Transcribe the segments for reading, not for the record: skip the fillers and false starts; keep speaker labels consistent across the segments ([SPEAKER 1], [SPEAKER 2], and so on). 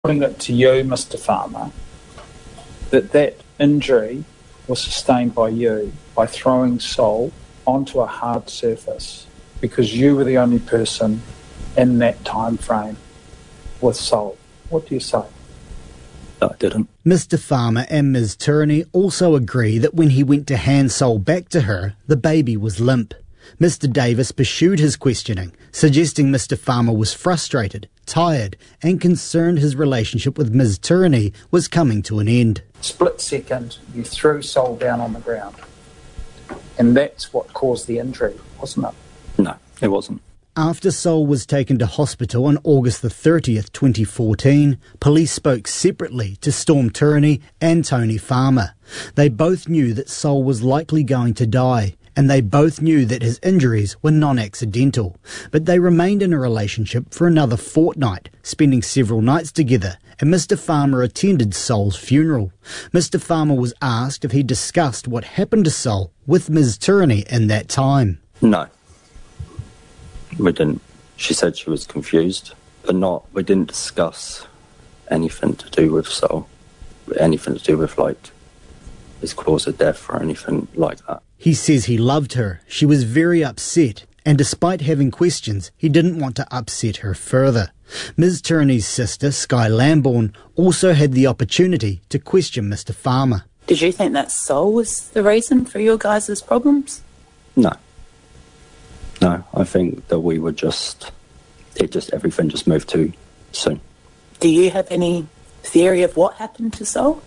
[SPEAKER 1] putting it to you, Mr. Farmer, that injury was sustained by you by throwing Sol onto a hard surface because you were the only person in that time frame with Sol. What do you say?
[SPEAKER 2] No, I didn't.
[SPEAKER 3] Mr. Farmer and Ms. Turini also agree that when he went to hand Sol back to her, the baby was limp. Mr. Davis pursued his questioning, suggesting Mr. Farmer was frustrated, tired, and concerned his relationship with Ms. Turini was coming to an end.
[SPEAKER 1] Split second, you threw Sol down on the ground. And that's what caused the injury, wasn't it?
[SPEAKER 2] No, it wasn't.
[SPEAKER 3] After Sol was taken to hospital on August the 30th, 2014, police spoke separately to Storm Turini and Tony Farmer. They both knew that Sol was likely going to die, and they both knew that his injuries were non-accidental. But they remained in a relationship for another fortnight, spending several nights together, and Mr. Farmer attended Sol's funeral. Mr. Farmer was asked if he discussed what happened to Sol with Ms. Turini in that time.
[SPEAKER 2] No. We didn't. She said she was confused, but we didn't discuss anything to do with Sol, anything to do with, his cause of death or anything like that.
[SPEAKER 3] He says he loved her. She was very upset, and despite having questions, he didn't want to upset her further. Ms. Turini's sister, Sky Lambourne, also had the opportunity to question Mr. Farmer.
[SPEAKER 4] Did you think that Sol was the reason for your guys' problems?
[SPEAKER 2] No. No, I think that we were everything just moved too soon.
[SPEAKER 4] Do you have any theory of what happened to Sol?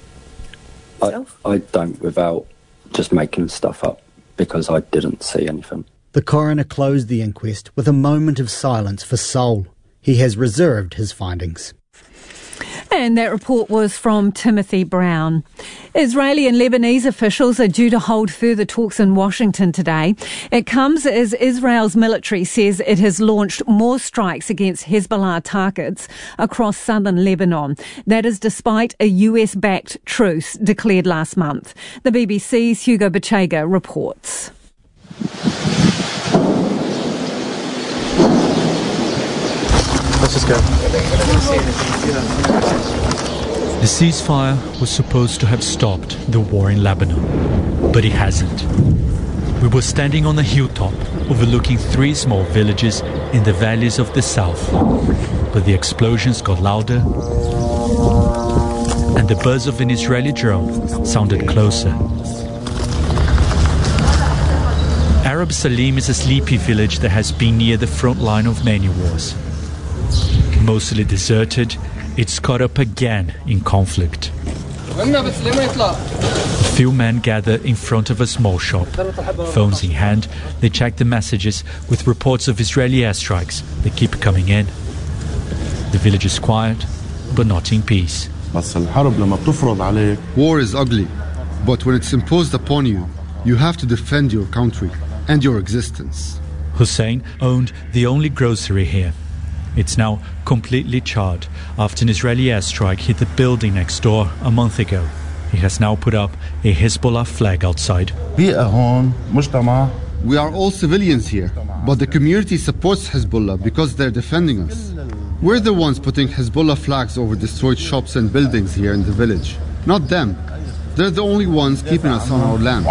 [SPEAKER 2] I don't, without just making stuff up, because I didn't see anything.
[SPEAKER 3] The coroner closed the inquest with a moment of silence for Sol. He has reserved his findings.
[SPEAKER 5] And that report was from Timothy Brown. Israeli and Lebanese officials are due to hold further talks in Washington today. It comes as Israel's military says it has launched more strikes against Hezbollah targets across southern Lebanon. That is despite a US-backed truce declared last month. The BBC's Hugo Bachega reports.
[SPEAKER 6] Let's just go.
[SPEAKER 7] The ceasefire was supposed to have stopped the war in Lebanon, but it hasn't. We were standing on a hilltop overlooking 3 small villages in the valleys of the south, but the explosions got louder and the buzz of an Israeli drone sounded closer. Arab Salim is a sleepy village that has been near the front line of many wars. Mostly deserted, it's caught up again in conflict. A few men gather in front of a small shop. Phones in hand, they check the messages with reports of Israeli airstrikes. They keep coming in. The village is quiet, but not in peace.
[SPEAKER 8] War is ugly, but when it's imposed upon you, you have to defend your country and your existence.
[SPEAKER 7] Hussein owned the only grocery here. It's now completely charred after an Israeli airstrike hit the building next door a month ago. He has now put up a Hezbollah flag outside.
[SPEAKER 8] We are all civilians here, but the community supports Hezbollah because they're defending us. We're the ones putting Hezbollah flags over destroyed shops and buildings here in the village, not them. They're the only ones keeping us on our land.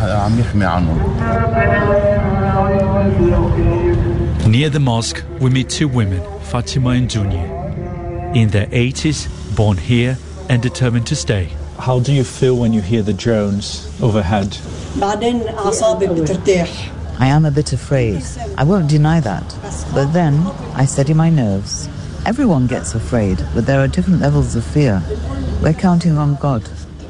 [SPEAKER 7] Near the mosque, we meet 2 women, Fatima and Dunya. In their 80s, born here and determined to stay. How do you feel when you hear the drones overhead?
[SPEAKER 9] I am a bit afraid. I won't deny that. But then, I steady my nerves. Everyone gets afraid, but there are different levels of fear. We're counting on God.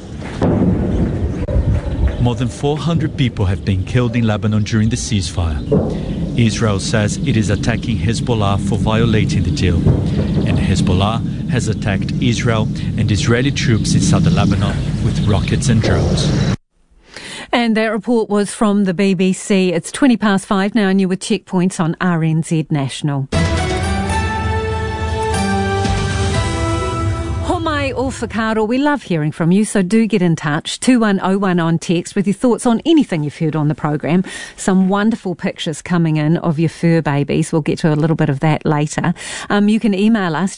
[SPEAKER 7] More than 400 people have been killed in Lebanon during the ceasefire. Israel says it is attacking Hezbollah for violating the deal. And Hezbollah has attacked Israel and Israeli troops in southern Lebanon with rockets and drones.
[SPEAKER 5] And that report was from the BBC. It's 5:20 now and you're with Checkpoints on RNZ National. Kai or Whakaaro, we love hearing from you, so do get in touch. 2101 on text with your thoughts on anything you've heard on the program. Some wonderful pictures coming in of your fur babies. We'll get to a little bit of that later. You can email us,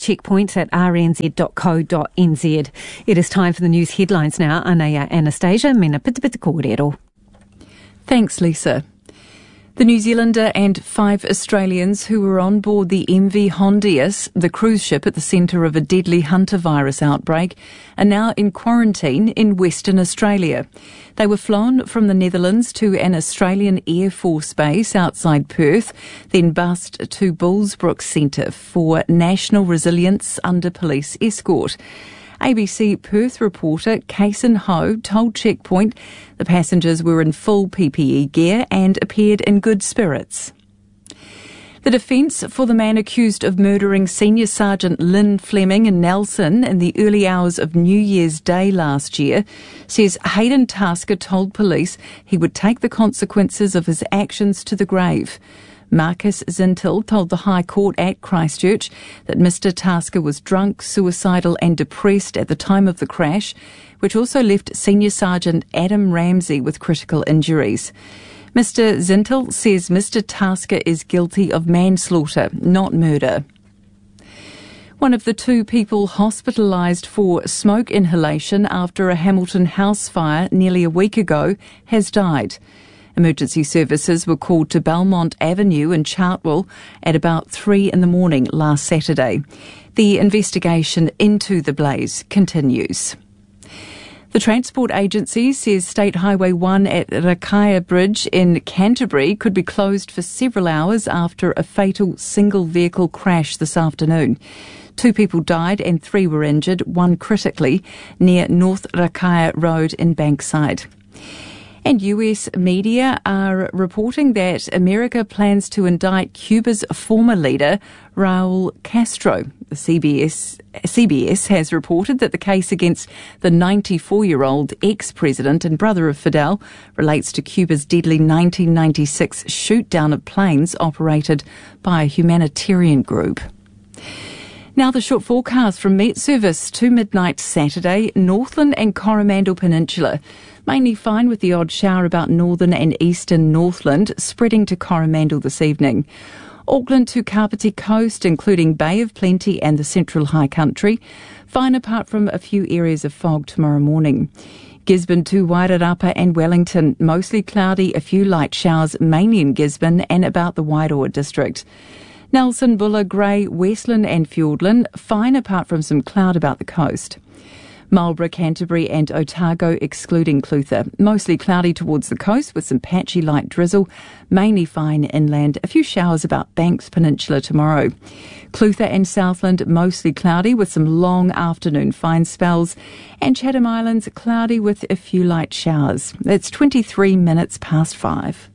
[SPEAKER 5] checkpoints@rnz.co.nz. It is time for the news headlines now. Anea Anastasia, mena pitipiti kōrero.
[SPEAKER 10] Thanks, Lisa. The New Zealander and 5 Australians who were on board the MV Hondius, the cruise ship at the centre of a deadly hunter virus outbreak, are now in quarantine in Western Australia. They were flown from the Netherlands to an Australian Air Force base outside Perth, then bussed to Bullsbrook Centre for National Resilience under police escort. ABC Perth reporter Kason Ho told Checkpoint the passengers were in full PPE gear and appeared in good spirits. The defence for the man accused of murdering Senior Sergeant Lynn Fleming in Nelson in the early hours of New Year's Day last year says Hayden Tasker told police he would take the consequences of his actions to the grave. Marcus Zintel told the High Court at Christchurch that Mr Tasker was drunk, suicidal and depressed at the time of the crash, which also left Senior Sergeant Adam Ramsey with critical injuries. Mr Zintel says Mr Tasker is guilty of manslaughter, not murder. One of the 2 people hospitalised for smoke inhalation after a Hamilton house fire nearly a week ago has died. Emergency services were called to Belmont Avenue in Chartwell at about 3 a.m. last Saturday. The investigation into the blaze continues. The Transport Agency says State Highway 1 at Rakaia Bridge in Canterbury could be closed for several hours after a fatal single-vehicle crash this afternoon. 2 people died and 3 were injured, 1 critically, near North Rakaia Road in Bankside. And US media are reporting that America plans to indict Cuba's former leader, Raul Castro. The CBS has reported that the case against the 94-year-old ex-president and brother of Fidel relates to Cuba's deadly 1996 shoot-down of planes operated by a humanitarian group. Now the short forecast from Met Service to midnight Saturday, Northland and Coromandel Peninsula. Mainly fine with the odd shower about northern and eastern Northland, spreading to Coromandel this evening. Auckland to Kapiti Coast, including Bay of Plenty and the Central High Country. Fine apart from a few areas of fog tomorrow morning. Gisborne to Wairarapa and Wellington, mostly cloudy, a few light showers, mainly in Gisborne and about the Wairoa district. Nelson, Buller, Grey, Westland and Fiordland, fine apart from some cloud about the coast. Marlborough, Canterbury and Otago excluding Clutha. Mostly cloudy towards the coast with some patchy light drizzle, mainly fine inland. A few showers about Banks Peninsula tomorrow. Clutha and Southland mostly cloudy with some long afternoon fine spells. And Chatham Islands cloudy with a few light showers. It's 23 minutes past 5.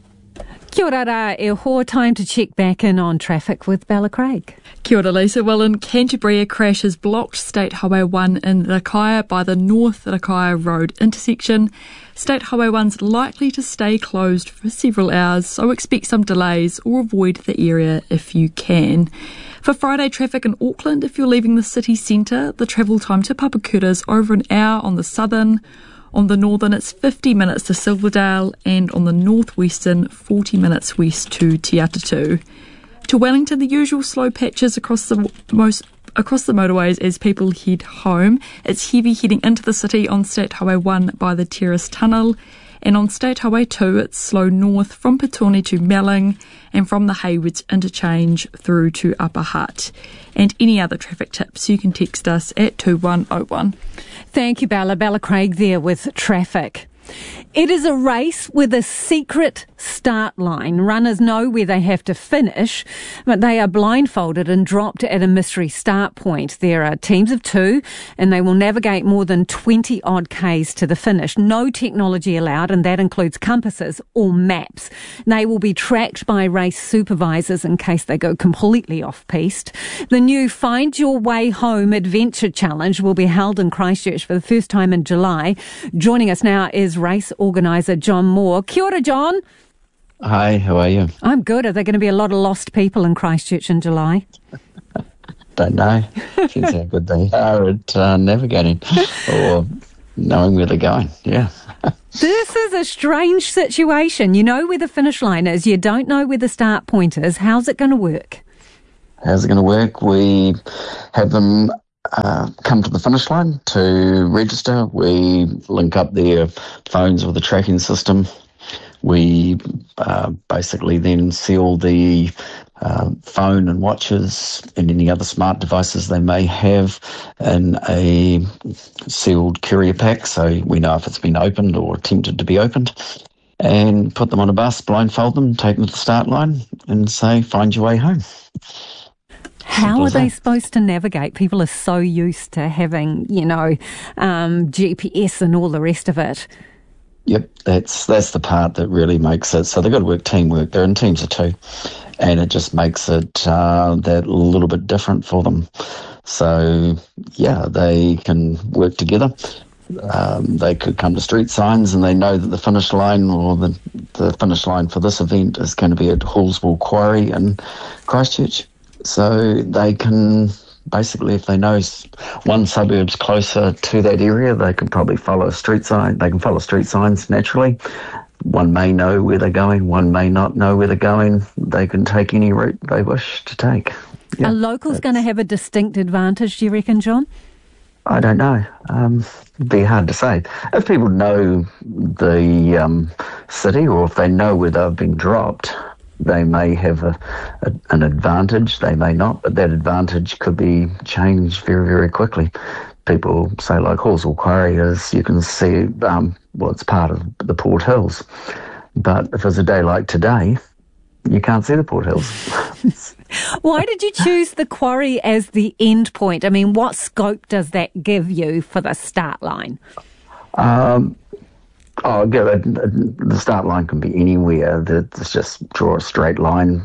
[SPEAKER 5] Kia ora rā, e hoa, time to check back in on traffic with Bella Craig.
[SPEAKER 11] Kia ora, Lisa. Well, in Canterbury, a crash has blocked State Highway 1 in Rakaia by the North Rakaia Road intersection. State Highway 1's likely to stay closed for several hours, so expect some delays or avoid the area if you can. For Friday traffic in Auckland, if you're leaving the city centre, the travel time to Papakura is over an hour on the southern. On the northern, it's 50 minutes to Silverdale, and on the northwestern, 40 minutes west to Te Atatu. To Wellington, the usual slow patches across the motorways as people head home. It's heavy heading into the city on State Highway 1 by the Terrace Tunnel, and on State Highway 2, it's slow north from Petone to Melling, and from the Haywoods interchange through to Upper Hutt. And any other traffic tips, you can text us at 2101.
[SPEAKER 5] Thank you, Bella. Bella Craig there with traffic. It is a race with a secret start line. Runners know where they have to finish, but they are blindfolded and dropped at a mystery start point. There are teams of 2, and they will navigate more than 20 odd Ks to the finish. No technology allowed, and that includes compasses or maps. They will be tracked by race supervisors in case they go completely off-piste. The new Find Your Way Home Adventure Challenge will be held in Christchurch for the first time in July. Joining us now is race organiser John Moore. Kia ora, John.
[SPEAKER 12] Hi, how are you?
[SPEAKER 5] I'm good. Are there going to be a lot of lost people in Christchurch in July?
[SPEAKER 12] don't know. Depends how good they are at navigating or knowing where they're going. Yeah.
[SPEAKER 5] This is a strange situation. You know where the finish line is. You don't know where the start point is. How's it going to work?
[SPEAKER 12] How's it going to work? We have them come to the finish line to register. We link up their phones with the tracking system. We basically then seal the phone and watches and any other smart devices they may have in a sealed courier pack, so we know if it's been opened or attempted to be opened, and put them on a bus, blindfold them, take them to the start line and say, find your way home.
[SPEAKER 5] How are they supposed to navigate? People are so used to having, GPS and all the rest of it.
[SPEAKER 12] Yep, that's the part that really makes it. So they've got to work teamwork. They're in teams of two, and it just makes it that little bit different for them. So, yeah, they can work together. They could come to street signs and they know that the finish line or the finish line for this event is going to be at Hallswell Quarry in Christchurch. So they can basically, if they know one suburb's closer to that area, they can probably follow a street sign. They can follow street signs naturally. One may know where they're going, one may not know where they're going. They can take any route they wish to take. Yeah,
[SPEAKER 5] are locals going to have a distinct advantage, do you reckon, John?
[SPEAKER 12] I don't know. It'd be hard to say. If people know the city, or if they know where they've been dropped, they may have an advantage, they may not, but that advantage could be changed very, very quickly. People say, like Hallswell Quarry is, you can see, it's part of the Port Hills. But if it's a day like today, you can't see the Port Hills.
[SPEAKER 5] Why did you choose the quarry as the end point? I mean, what scope does that give you for the start line? The start line can be anywhere. It's just draw a straight line,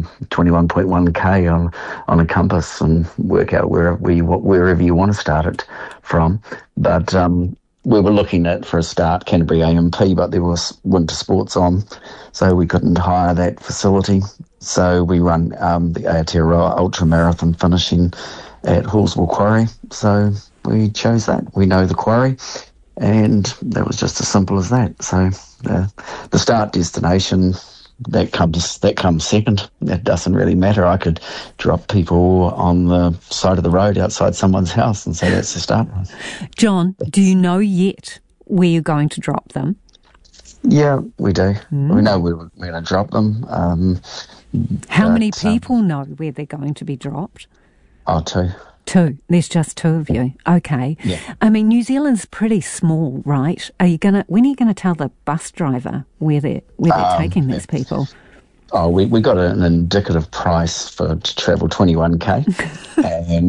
[SPEAKER 5] 21.1k on a compass, and work out wherever you want to start it from. But we were looking at, for a start, Canterbury AMP, but there was winter sports on, so we couldn't hire that facility. So we run the Aotearoa Ultra Marathon finishing at Hallswell Quarry. So we chose that. We know the quarry. And that was just as simple as that. So the start destination, that comes second. That doesn't really matter. I could drop people on the side of the road outside someone's house and say that's the start line. John, do you know yet where you're going to drop them?
[SPEAKER 12] Yeah, we do. We know we're going to drop them.
[SPEAKER 5] How many people know where they're going to be dropped?
[SPEAKER 12] Two.
[SPEAKER 5] Two. There's just two of you. Okay.
[SPEAKER 12] Yeah.
[SPEAKER 5] I mean, New Zealand's pretty small, right? When are you going to tell the bus driver where they're taking these people?
[SPEAKER 12] Oh, we got an indicative price to travel 21k,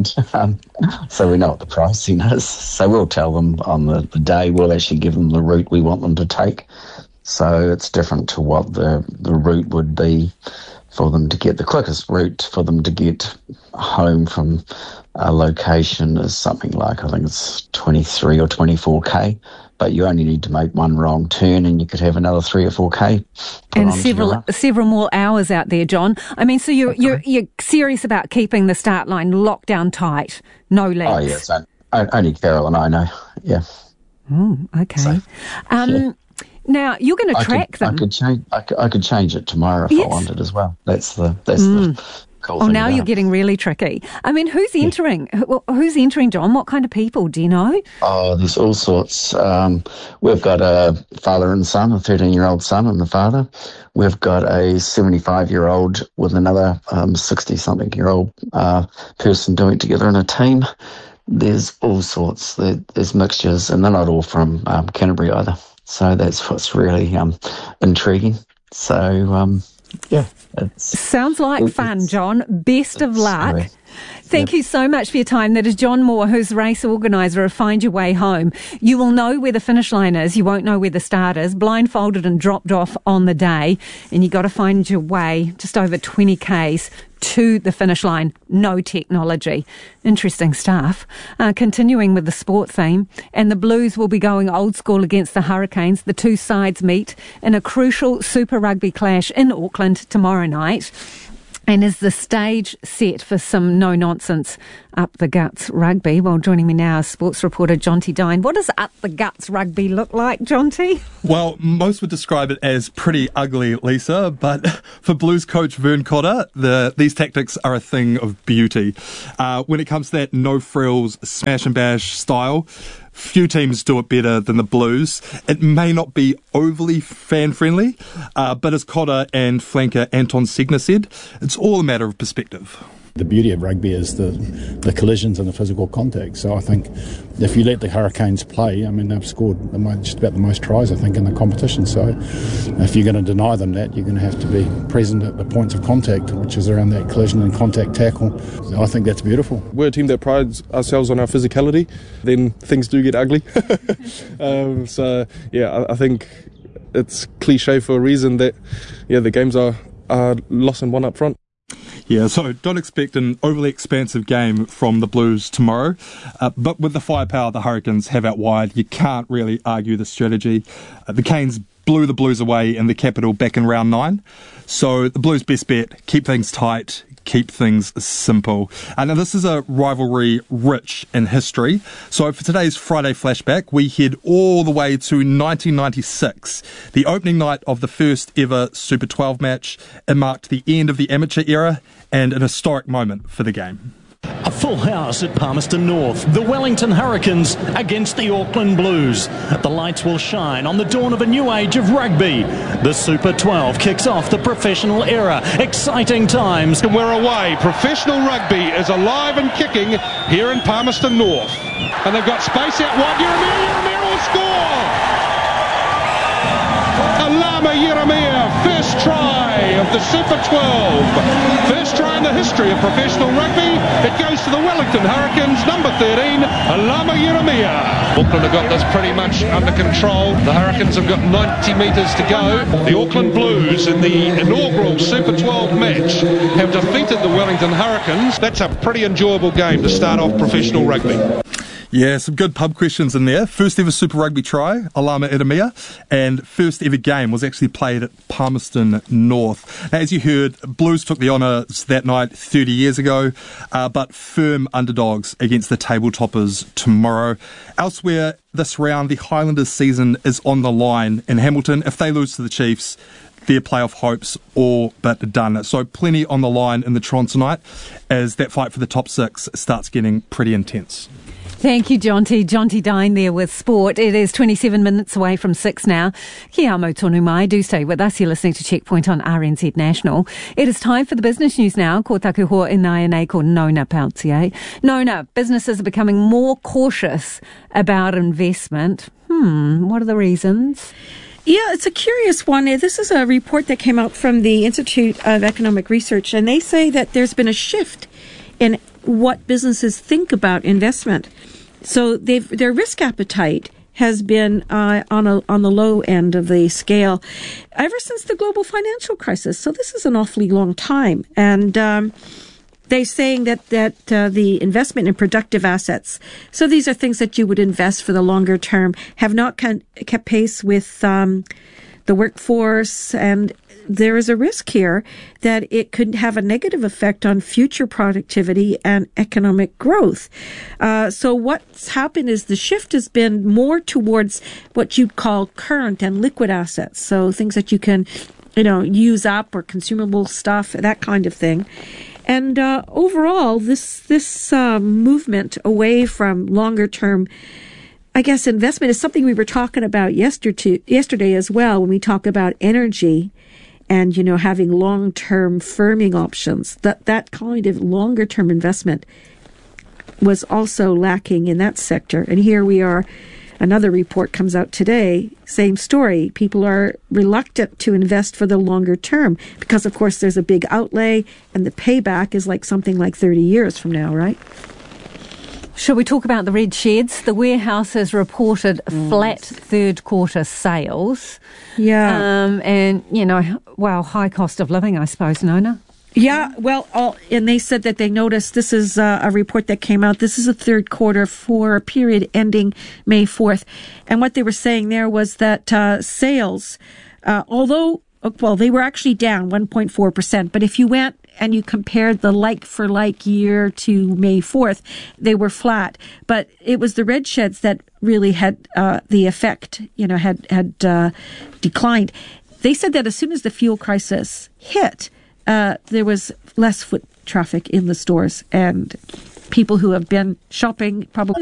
[SPEAKER 12] and so we know what the pricing is. So we'll tell them on the day. We'll actually give them the route we want them to take. So it's different to what the route would be for them to get. The quickest route for them to get home from a location is something like, I think it's 23 or 24k, but you only need to make one wrong turn and you could have another 3 or 4k.
[SPEAKER 5] And several more hours out there, John. I mean, so you're serious about keeping the start line locked down tight, no legs?
[SPEAKER 12] Oh yes, only Carol and I know. Yeah.
[SPEAKER 5] Oh, okay. So,
[SPEAKER 12] yeah.
[SPEAKER 5] Now you're going to track them.
[SPEAKER 12] I could change it tomorrow if I wanted as well. That's the cool thing.
[SPEAKER 5] Oh, now you're getting really tricky. I mean, who's entering? Who's entering, John? What kind of people? Do you know?
[SPEAKER 12] Oh, there's all sorts. We've got a father and son, a 13-year-old son and the father. We've got a 75-year-old with another 60-something-year-old person doing it together in a team. There's all sorts. There's mixtures, and they're not all from Canterbury either. So that's what's really intriguing. So, yeah.
[SPEAKER 5] Sounds like fun, John. Best of luck.
[SPEAKER 12] Scary.
[SPEAKER 5] Thank you so much for your time. That is John Moore, who's race organiser of Find Your Way Home. You will know where the finish line is. You won't know where the start is. Blindfolded and dropped off on the day. And you got to find your way just over 20 Ks to the finish line. No technology. Interesting stuff. Continuing with the sport theme. And the Blues will be going old school against the Hurricanes. The two sides meet in a crucial Super Rugby clash in Auckland tomorrow night. And is the stage set for some no-nonsense up-the-guts rugby? Well, joining me now is sports reporter Jonty Dine. What does up-the-guts rugby look like, Jonty?
[SPEAKER 6] Well, most would describe it as pretty ugly, Lisa, but for Blues coach Vern Cotter, these tactics are a thing of beauty. When it comes to that no-frills, smash-and-bash style, few teams do it better than the Blues. It may not be overly fan-friendly, but as Cotter and flanker Anton Segner said, it's all a matter of perspective.
[SPEAKER 13] The beauty of rugby is the collisions and the physical contact. So I think if you let the Hurricanes play, I mean, they've scored just about the most tries, I think, in the competition. So if you're going to deny them that, you're going to have to be present at the points of contact, which is around that collision and contact tackle. I think that's beautiful.
[SPEAKER 14] We're a team that prides ourselves on our physicality. Then things do get ugly. I think it's cliche for a reason that, the games are lost and won up front.
[SPEAKER 6] Yeah, so don't expect an overly expansive game from the Blues tomorrow. But with the firepower the Hurricanes have out wide, you can't really argue the strategy. The Canes blew the Blues away in the capital back in round 9. So the Blues' best bet, keep things tight, keep things simple. Now this is a rivalry rich in history. So for today's Friday flashback, we head all the way to 1996, the opening night of the first ever Super 12 match. It marked the end of the amateur era and an historic moment for the game.
[SPEAKER 15] A full house at Palmerston North. The Wellington Hurricanes against the Auckland Blues. The lights will shine on the dawn of a new age of rugby. The Super 12 kicks off the professional era. Exciting times.
[SPEAKER 16] And we're away. Professional rugby is alive and kicking here in Palmerston North. And they've got space out wide. Yeremia will score! Alama Yeremia, first try of the Super 12. First try in the history of professional rugby. It goes to the Wellington Hurricanes, number 13, Alama Yeremia. Auckland have got this pretty much under control. The Hurricanes have got 90 metres to go. The Auckland Blues in the inaugural Super 12 match have defeated the Wellington Hurricanes. That's a pretty enjoyable game to start off professional rugby.
[SPEAKER 6] Yeah, some good pub questions in there. First ever Super Rugby try, Alama Yeremia, and first ever game was actually played at Palmerston North. Now, as you heard, Blues took the honours that night 30 years ago, but firm underdogs against the table toppers tomorrow. Elsewhere this round, the Highlanders season is on the line in Hamilton. If they lose to the Chiefs, their playoff hopes all but done. So plenty on the line in the Tron tonight as that fight for the top 6 starts getting pretty intense.
[SPEAKER 5] Thank you, Jonty. Jonty Dine there with sport. It is 27 minutes away from 6 now. Kia amo tonu mai. Do stay with us. You're listening to Checkpoint on RNZ National. It is time for the business news now. Ko taku hoa inai nei ko Nona Peltier. Nona, businesses are becoming more cautious about investment. What are the reasons?
[SPEAKER 17] Yeah, it's a curious one. This is a report that came out from the Institute of Economic Research, and they say that there's been a shift in what businesses think about investment. So their risk appetite has been on the low end of the scale ever since the global financial crisis. So this is an awfully long time. And they're saying that the investment in productive assets, so these are things that you would invest for the longer term, have not kept pace with the workforce, and there is a risk here that it could have a negative effect on future productivity and economic growth. So what's happened is the shift has been more towards what you'd call current and liquid assets. So things that you can, use up, or consumable stuff, that kind of thing. And overall, this movement away from longer term, I guess, investment is something we were talking about yesterday as well, when we talk about energy and, having long-term firming options. That kind of longer-term investment was also lacking in that sector. And here we are, another report comes out today, same story. People are reluctant to invest for the longer term because, of course, there's a big outlay and the payback is something like 30 years from now, right?
[SPEAKER 5] Shall we talk about the red sheds? The warehouse has reported flat third quarter sales.
[SPEAKER 17] Yeah.
[SPEAKER 5] And, high cost of living, I suppose, Nona.
[SPEAKER 17] Yeah, well, and they said that they noticed, this is a report that came out, this is a third quarter for a period ending May 4th. And what they were saying there was that sales, although, they were actually down 1.4%, but if you went and you compared the like-for-like year to May 4th, they were flat. But it was the red sheds that really had the effect, had declined. They said that as soon as the fuel crisis hit, there was less foot traffic in the stores, and people who have been shopping probably